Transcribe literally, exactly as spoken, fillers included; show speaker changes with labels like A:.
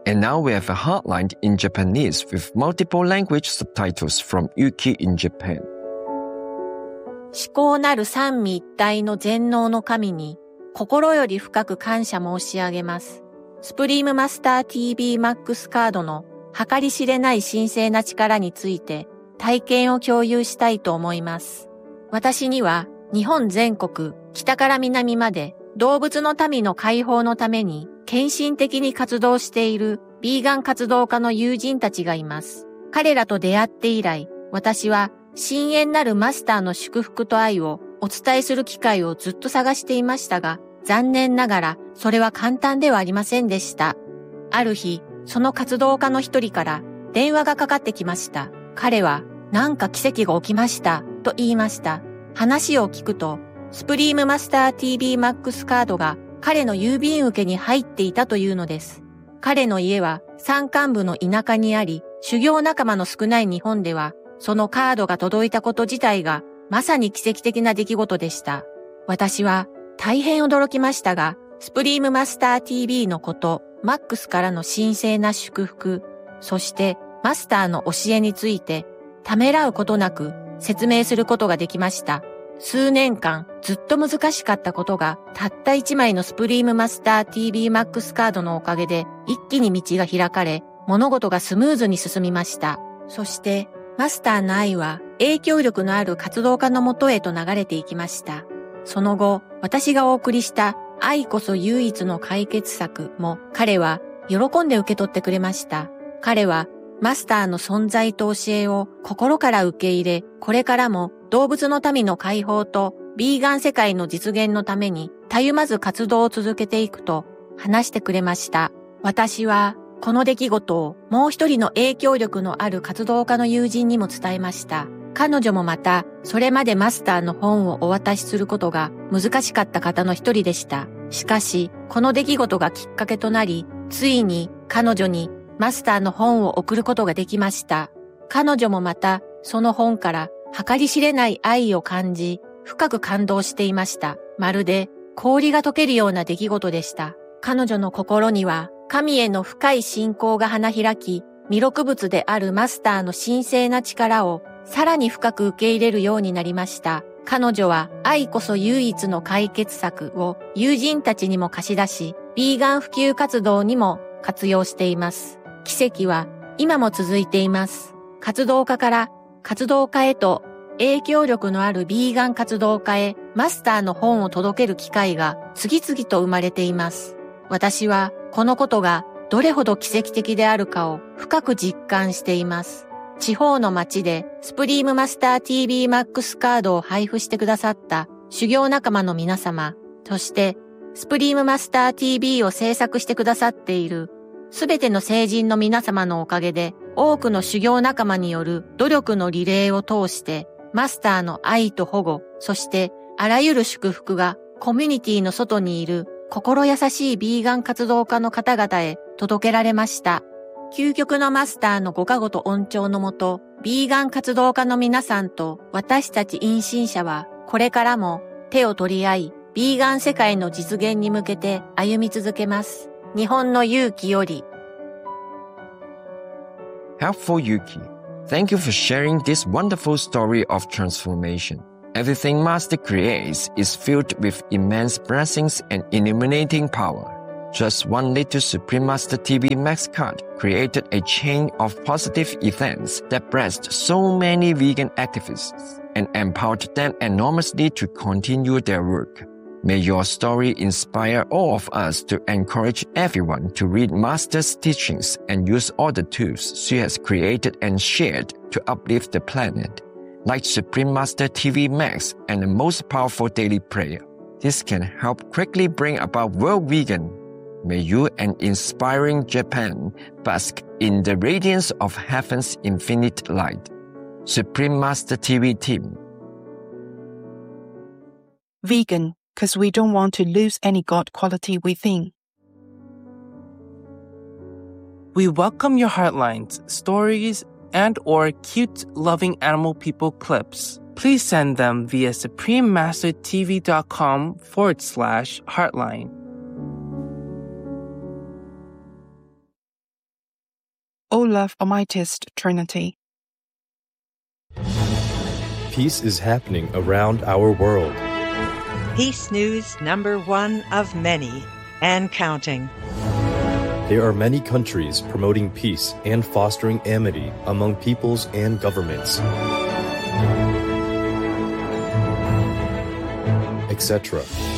A: And now we have a hotline in Japanese with multiple language subtitles from Yuki in Japan.
B: 至高なる三位一体の全能の神に心より深く感謝申し上げます。スプリームマスター ティービー Max カードの計り知れない神聖な力について体験を共有したいと思います。私には日本全国、北から南まで動物の民の解放のために献身的に活動しているビーガン活動家の友人たちがいます。彼らと出会って以来、私は深遠なるマスターの祝福と愛をお伝えする機会をずっと探していましたが、残念ながらそれは簡単ではありませんでした。ある日、その活動家の一人から電話がかかってきました。彼は、なんか奇跡が起きました、と言いました。話を聞くと、スプリームマスター ティービー Max カードが彼の郵便受けに入っていたというのです。彼の家は山間部の田舎にあり、修行仲間の少ない日本では、そのカードが届いたこと自体がまさに奇跡的な出来事でした。私は大変驚きましたが、スプリームマスター ティービー のこと、マックスからの神聖な祝福、そしてマスターの教えについてためらうことなく説明することができました。数年間ずっと難しかったことがたった一枚のスプリームマスター ティービー Max カードのおかげで一気に道が開かれ、物事がスムーズに進みました。そしてマスターの愛は影響力のある活動家のもとへと流れていきました。その後、私がお送りした愛こそ唯一の解決策も彼は喜んで受け取ってくれました。彼はマスターの存在と教えを心から受け入れ、これからも動物の民の解放とビーガン世界の実現のためにたゆまず活動を続けていくと話してくれました。私はこの出来事をもう一人の影響力のある活動家の友人にも伝えました。彼女もまたそれまでマスターの本をお渡しすることが難しかった方の一人でした。しかし、この出来事がきっかけとなり、ついに彼女にマスターの本を送ることができました。彼女もまたその本から計り知れない愛を感じ、深く感動していました。まるで氷が溶けるような出来事でした。彼女の心には神への深い信仰が花開き、弥勒仏であるマスターの神聖な力をさらに深く受け入れるようになりました。彼女は愛こそ唯一の解決策を友人たちにも貸し出し、ビーガン普及活動にも活用しています。奇跡は今も続いています。活動家から活動家へと影響力のあるビーガン活動家へマスターの本を届ける機会が次々と生まれています。私はこのことがどれほど奇跡的であるかを深く実感しています。地方の町でスプリームマスター ティービー Max カードを配布してくださった修行仲間の皆様、そしてスプリームマスター ティービー を制作してくださっているすべての聖人の皆様のおかげで多くの修行仲間による努力のリレーを通してマスターの愛と保護、そしてあらゆる祝福がコミュニティの外にいる心優しいビーガン活動家の方々へ届けられました。究極のマスターのご加護と恩寵のもと、ビーガン活動家の皆さんと私たち因信者はこれからも手を取り合い、ビーガン世界の実現に向けて歩み続けます。日本の勇気より。
A: Helpful Yuki, thank you for sharing this wonderful story of transformation. Everything Master creates is filled with immense blessings and illuminating power.Just one little Supreme Master ティービー Max card created a chain of positive events that blessed so many vegan activists and empowered them enormously to continue their work. May your story inspire all of us to encourage everyone to read Master's teachings and use all the tools she has created and shared to uplift the planet, like Supreme Master ティービー Max and the most powerful daily prayer. This can help quickly bring about world vegan.May you and inspiring Japan bask in the radiance of heaven's infinite light. Supreme Master ティービー Team.
C: Vegan, because we don't want to lose any God quality within.
D: We welcome your heartlines, stories, and or cute loving animal people clips. Please send them via suprememastertv.com forward slash heartline.
C: all love, Almightiest Trinity.
E: Peace is happening around our world.
F: Peace News number one of many and counting.
E: There are many countries promoting peace and fostering amity among peoples and governments, et cetera.